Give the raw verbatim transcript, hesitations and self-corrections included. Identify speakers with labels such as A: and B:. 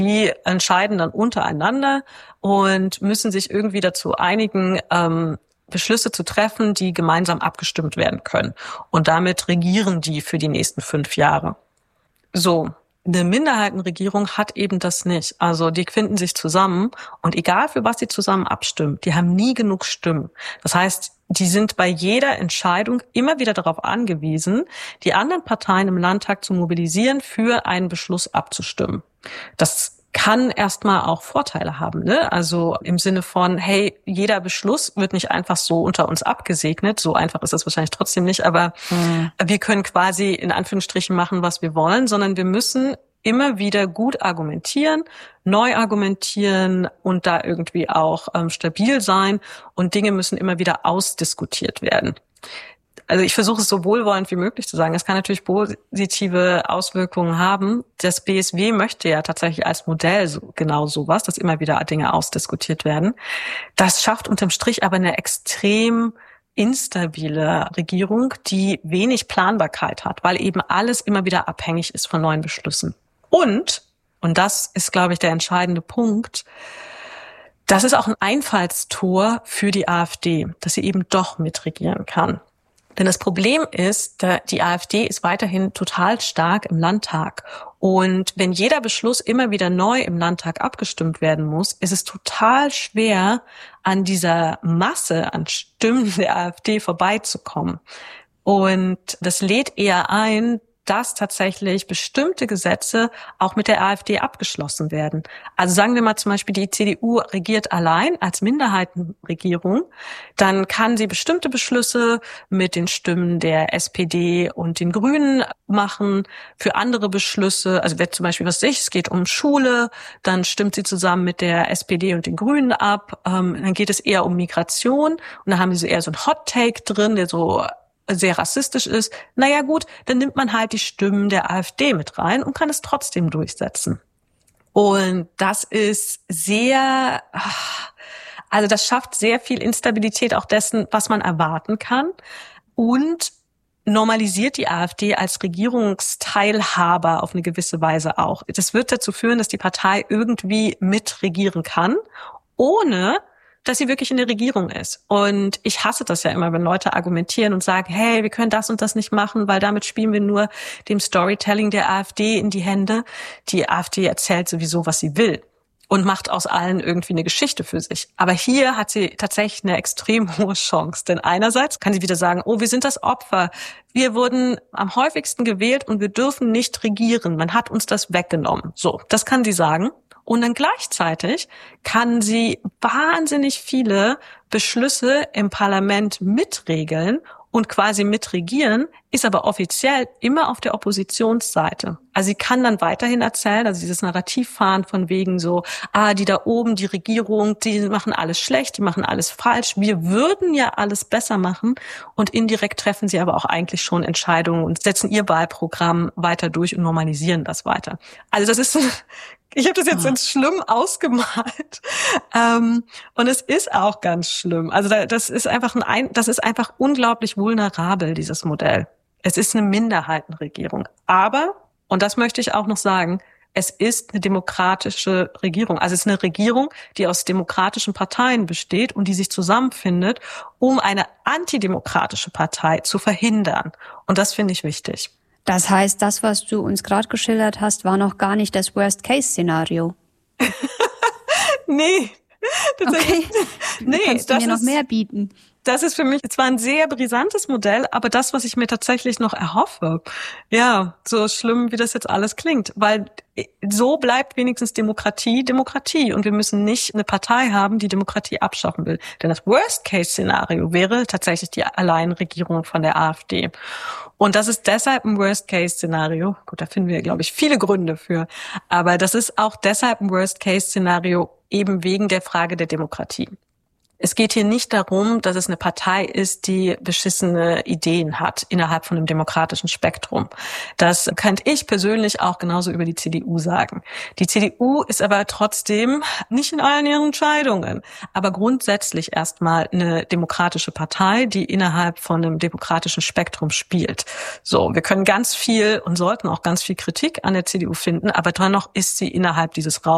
A: Die entscheiden dann untereinander und müssen sich irgendwie dazu einigen, ähm, Beschlüsse zu treffen, die gemeinsam abgestimmt werden können. Und damit regieren die für die nächsten fünf Jahre. So, eine Minderheitenregierung hat eben das nicht. Also die finden sich zusammen und egal für was sie zusammen abstimmen, die haben nie genug Stimmen. Das heißt, die sind bei jeder Entscheidung immer wieder darauf angewiesen, die anderen Parteien im Landtag zu mobilisieren, für einen Beschluss abzustimmen. Das kann erstmal auch Vorteile haben, ne? Also im Sinne von, hey, jeder Beschluss wird nicht einfach so unter uns abgesegnet. So einfach ist das wahrscheinlich trotzdem nicht, aber mhm. wir können quasi in Anführungsstrichen machen, was wir wollen, sondern wir müssen immer wieder gut argumentieren, neu argumentieren und da irgendwie auch ähm, stabil sein und Dinge müssen immer wieder ausdiskutiert werden. Also ich versuche es so wohlwollend wie möglich zu sagen. Es kann natürlich positive Auswirkungen haben. Das B S W möchte ja tatsächlich als Modell so, genau sowas, dass immer wieder Dinge ausdiskutiert werden. Das schafft unterm Strich aber eine extrem instabile Regierung, die wenig Planbarkeit hat, weil eben alles immer wieder abhängig ist von neuen Beschlüssen. Und, und das ist, glaube ich, der entscheidende Punkt, das ist auch ein Einfallstor für die AfD, dass sie eben doch mitregieren kann. Denn das Problem ist, die AfD ist weiterhin total stark im Landtag. Und wenn jeder Beschluss immer wieder neu im Landtag abgestimmt werden muss, ist es total schwer, an dieser Masse an Stimmen der AfD vorbeizukommen. Und das lädt eher ein, dass tatsächlich bestimmte Gesetze auch mit der AfD abgeschlossen werden. Also sagen wir mal zum Beispiel, die C D U regiert allein als Minderheitenregierung, dann kann sie bestimmte Beschlüsse mit den Stimmen der S P D und den Grünen machen. Für andere Beschlüsse, also wenn zum Beispiel, was weiß ich, es geht um Schule, dann stimmt sie zusammen mit der S P D und den Grünen ab. Ähm, dann geht es eher um Migration und dann haben sie so eher so einen Hot Take drin, der so sehr rassistisch ist, naja gut, dann nimmt man halt die Stimmen der AfD mit rein und kann es trotzdem durchsetzen. Und das ist sehr, also das schafft sehr viel Instabilität auch dessen, was man erwarten kann und normalisiert die AfD als Regierungsteilhaber auf eine gewisse Weise auch. Das wird dazu führen, dass die Partei irgendwie mitregieren kann, ohne dass sie wirklich in der Regierung ist. Und ich hasse das ja immer, wenn Leute argumentieren und sagen, hey, wir können das und das nicht machen, weil damit spielen wir nur dem Storytelling der AfD in die Hände. Die AfD erzählt sowieso, was sie will und macht aus allen irgendwie eine Geschichte für sich. Aber hier hat sie tatsächlich eine extrem hohe Chance. Denn einerseits kann sie wieder sagen, oh, wir sind das Opfer. Wir wurden am häufigsten gewählt und wir dürfen nicht regieren. Man hat uns das weggenommen. So, das kann sie sagen. Und dann gleichzeitig kann sie wahnsinnig viele Beschlüsse im Parlament mitregeln und quasi mitregieren, ist aber offiziell immer auf der Oppositionsseite. Also sie kann dann weiterhin erzählen, also dieses Narrativ fahren von wegen so, ah, die da oben, die Regierung, die machen alles schlecht, die machen alles falsch. Wir würden ja alles besser machen und indirekt treffen sie aber auch eigentlich schon Entscheidungen und setzen ihr Wahlprogramm weiter durch und normalisieren das weiter. Also das ist ich habe das jetzt ganz schlimm ausgemalt. Ähm, und es ist auch ganz schlimm. Also da, das ist einfach ein, das ist einfach unglaublich vulnerabel, dieses Modell. Es ist eine Minderheitenregierung. Aber, und das möchte ich auch noch sagen, es ist eine demokratische Regierung. Also es ist eine Regierung, die aus demokratischen Parteien besteht und die sich zusammenfindet, um eine antidemokratische Partei zu verhindern. Und das finde ich wichtig.
B: Das heißt, das, was du uns gerade geschildert hast, war noch gar nicht das Worst-Case-Szenario.
A: Nee.
B: Okay. Nee, kannst du mir noch
A: ist,
B: mehr bieten?
A: Das ist für mich zwar ein sehr brisantes Modell, aber das, was ich mir tatsächlich noch erhoffe, ja, so schlimm, wie das jetzt alles klingt, weil so bleibt wenigstens Demokratie Demokratie und wir müssen nicht eine Partei haben, die Demokratie abschaffen will. Denn das Worst-Case-Szenario wäre tatsächlich die Alleinregierung von der AfD. Und das ist deshalb ein Worst-Case-Szenario. Gut, da finden wir, glaube ich, viele Gründe für. Aber das ist auch deshalb ein Worst-Case-Szenario eben wegen der Frage der Demokratie. Es geht hier nicht darum, dass es eine Partei ist, die beschissene Ideen hat innerhalb von einem demokratischen Spektrum. Das könnte ich persönlich auch genauso über die C D U sagen. Die C D U ist aber trotzdem nicht in allen ihren Entscheidungen, aber grundsätzlich erstmal eine demokratische Partei, die innerhalb von einem demokratischen Spektrum spielt. So, wir können ganz viel und sollten auch ganz viel Kritik an der C D U finden, aber dennoch ist sie innerhalb dieses Raums